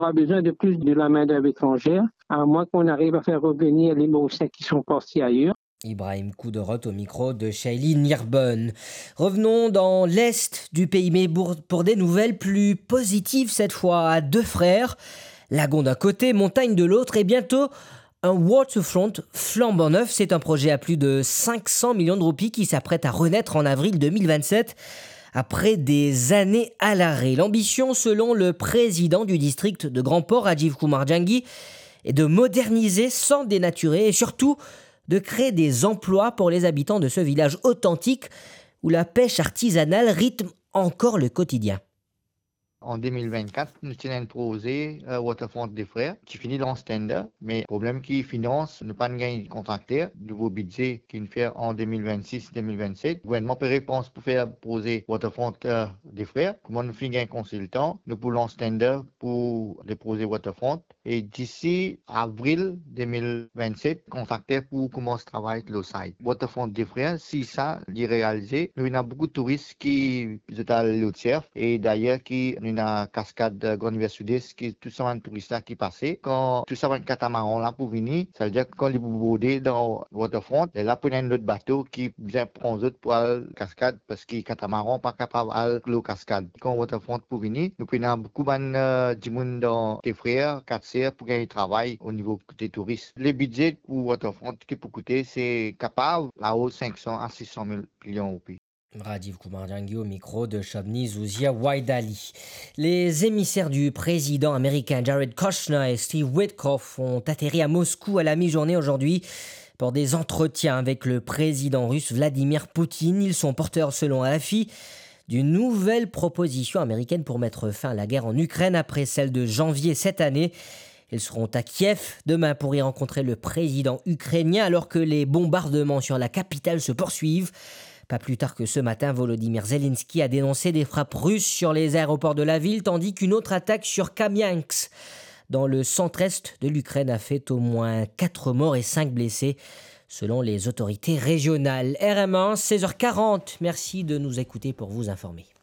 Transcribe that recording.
On a besoin de plus de la main-d'œuvre étrangère, à moins qu'on arrive à faire revenir les Mauriciens qui sont partis ailleurs. Ibrahim Koudorot au micro de Shaili Nirbonne. Revenons dans l'est du pays, mais pour des nouvelles plus positives cette fois, à Deux Frères. Lagon d'un côté, montagne de l'autre, et bientôt un waterfront flambant neuf. C'est un projet à plus de 500 millions de roupies qui s'apprête à renaître en avril 2027. Après des années à l'arrêt. L'ambition, selon le président du district de Grand Port, Rajiv Kumar Janggi, est de moderniser sans dénaturer et surtout de créer des emplois pour les habitants de ce village authentique où la pêche artisanale rythme encore le quotidien. En 2024, nous tenons un projet Waterfront des Frères qui finit dans ce tender. Mais le problème qui finance, nous pas gagné de contracteur, nouveau budget qui nous fait en 2026-2027. Le gouvernement peut répondre pour faire le projet Waterfront des Frères. Comment nous finissons un consultant, nous pour lancer tender pour le projet Waterfront. Et d'ici avril 2027, contracteur pour commencer à travailler avec le site. Waterfront des Frères, si ça est réalisé, nous avons beaucoup de touristes qui sont à l'eau de surf et d'ailleurs qui une cascade Grande Rivière Sud-Est qui tout ça un touriste qui passait. Quand tout ça un catamaran là pour venir, ça veut dire que quand ils bouder dans Waterfront, et là pour un autre bateau qui vient prendre autres pour la cascade parce que catamaran pas capable de l'eau cascade. Quand Waterfront pour venir, nous prenons beaucoup de monde dans tes frères, quatre sœurs pour gagner travail au niveau des touristes. Les budgets pour Waterfront qui peut coûter, c'est capable là-haut 500 à 600 000 millions de roupies. Rajiv Kumar Janggi au micro de Shabni Zouzia Waidali. Les émissaires du président américain Jared Kushner et Steve Witkoff ont atterri à Moscou à la mi-journée aujourd'hui pour des entretiens avec le président russe Vladimir Poutine. Ils sont porteurs, selon AFI, d'une nouvelle proposition américaine pour mettre fin à la guerre en Ukraine après celle de janvier cette année. Ils seront à Kiev demain pour y rencontrer le président ukrainien alors que les bombardements sur la capitale se poursuivent. Pas plus tard que ce matin, Volodymyr Zelensky a dénoncé des frappes russes sur les aéroports de la ville, tandis qu'une autre attaque sur Kamiansk, dans le centre-est de l'Ukraine, a fait au moins 4 morts et 5 blessés, selon les autorités régionales. RM1, 16h40. Merci de nous écouter pour vous informer.